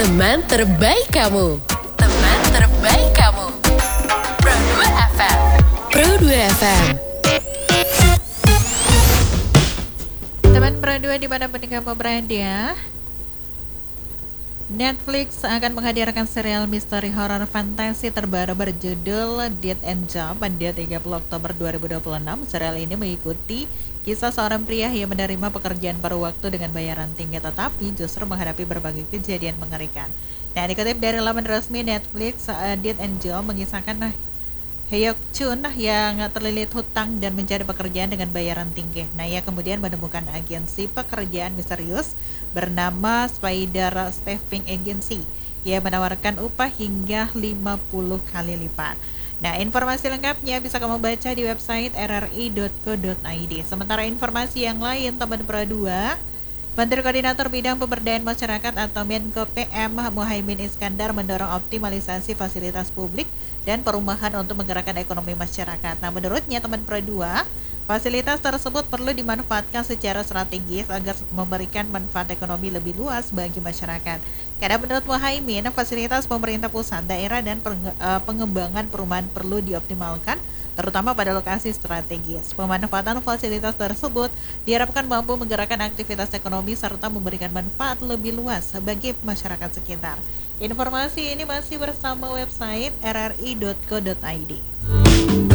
Teman terbaik kamu. Teman terbaik kamu. Pro 2 FM. Pro 2 FM. Teman Pro 2 dimanapun kamu berada, Netflix akan menghadirkan serial misteri horor fantasi terbaru berjudul Dead and Job pada 30 Oktober 2026. Serial ini mengikuti kisah seorang pria yang menerima pekerjaan paruh waktu dengan bayaran tinggi tetapi justru menghadapi berbagai kejadian mengerikan. Nah, dikutip dari laman resmi Netflix, Dead and Job mengisahkan Hyuk Chun yang terlilit hutang dan mencari pekerjaan dengan bayaran tinggi. Nah, ia kemudian menemukan agensi pekerjaan misterius bernama Spider Staffing Agency yang menawarkan upah hingga 50 kali lipat. Nah, informasi lengkapnya bisa kamu baca di website rri.co.id. Sementara informasi yang lain, teman Pro 2, Menteri Koordinator Bidang Pemberdayaan Masyarakat atau Menko PM Muhaimin Iskandar mendorong optimalisasi fasilitas publik dan perumahan untuk menggerakkan ekonomi masyarakat. Nah, menurutnya teman Pro 2, fasilitas tersebut perlu dimanfaatkan secara strategis agar memberikan manfaat ekonomi lebih luas bagi masyarakat. Karena menurut Muhaimin, fasilitas pemerintah pusat, daerah, dan pengembangan perumahan perlu dioptimalkan, terutama pada lokasi strategis. Pemanfaatan fasilitas tersebut diharapkan mampu menggerakkan aktivitas ekonomi serta memberikan manfaat lebih luas bagi masyarakat sekitar. Informasi ini masih bersama website rri.co.id.